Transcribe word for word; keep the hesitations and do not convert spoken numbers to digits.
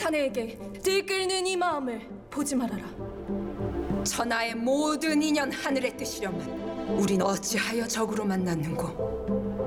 자네에게 들끓는 이 마음을 보지 말아라. 천하의 모든 인연 하늘의 뜻이려면 우린 어찌하여 적으로 만났는고?